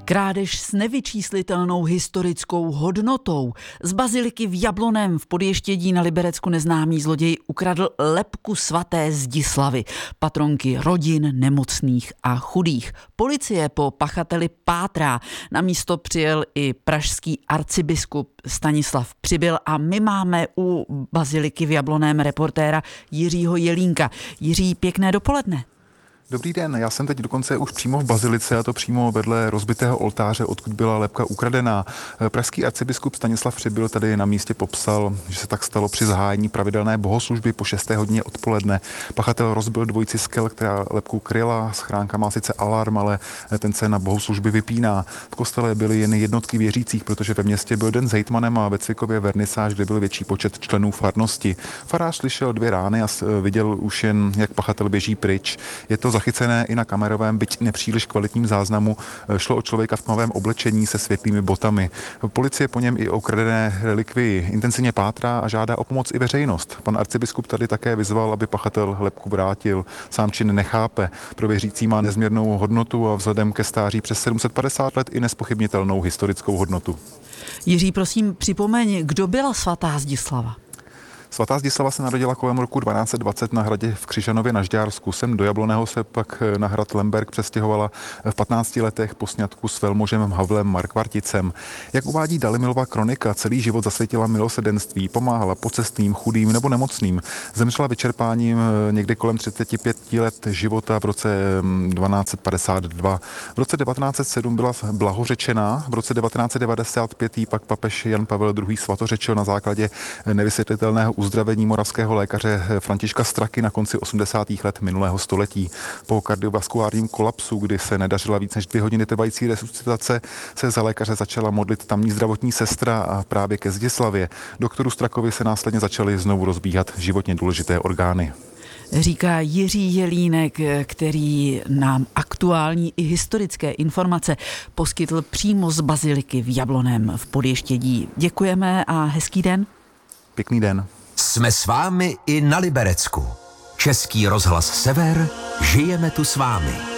Krádež s nevyčíslitelnou historickou hodnotou. Z baziliky v Jablonném v Podještědí na Liberecku neznámý zloděj ukradl lebku svaté Zdislavy, patronky rodin nemocných a chudých. Policie po pachateli pátrá. Na místo přijel i pražský arcibiskup Stanislav Přibyl a my máme u baziliky v Jablonném reportéra Jiřího Jelínka. Jiří, pěkné dopoledne. Dobrý den, já jsem teď dokonce už přímo v bazilice, a to přímo vedle rozbitého oltáře, odkud byla lebka ukradená. Pražský arcibiskup Stanislav Přibyl tady na místě popsal, že se tak stalo při zahájení pravidelné bohoslužby po 6. hodině odpoledne. Pachatel rozbil dvojici skel, která lebku kryla. Schránka má sice alarm, ale ten se na bohoslužby vypíná. V kostele byly jen jednotky věřících, protože ve městě byl den s hejtmanem a ve Cvikově vernisáž, kde byl větší počet členů farnosti. Farář slyšel 2 rány a viděl už jen, jak pachatel běží pryč. Je to zachycené i na kamerovém, byť nepříliš kvalitním záznamu. Šlo o člověka v tmavém oblečení se světlými botami. Policie po něm i o ukradené relikvii intenzivně pátrá a žádá o pomoc i veřejnost. Pan arcibiskup tady také vyzval, aby pachatel lebku vrátil. Sám čin nechápe. Pro věřící má nezměrnou hodnotu a vzhledem ke stáří přes 750 let i nespochybnitelnou historickou hodnotu. Jiří, prosím, připomeň, kdo byla svatá Zdislava? Svatá Zdislava se narodila kolem roku 1220 na hradě v Křižanově na Žďársku. Sem do Jablonného se pak na hrad Lemberg přestěhovala v 15 letech po sňatku s velmožem Havlem Markvarticem. Jak uvádí Dalimilová kronika, celý život zasvětila milosrdenství, pomáhala pocestným, chudým nebo nemocným. Zemřela vyčerpáním někdy kolem 35 let života v roce 1252. V roce 1907 byla blahořečená, v roce 1995 pak papež Jan Pavel II. Svatořečil na základě nevysvětlitelného uzdravení moravského lékaře Františka Straky na konci 80. let minulého století. Po kardiovaskulárním kolapsu, kdy se nedařila víc než 2 hodiny trvající resuscitace, se za lékaře začala modlit tamní zdravotní sestra a právě ke Zdislavě. Doktoru Strakovi se následně začaly znovu rozbíhat životně důležité orgány. Říká Jiří Jelínek, který nám aktuální i historické informace poskytl přímo z baziliky v Jablonném v Podještědí. Děkujeme a hezký den. Pěkný den. Jsme s vámi i na Liberecku. Český rozhlas Sever, žijeme tu s vámi.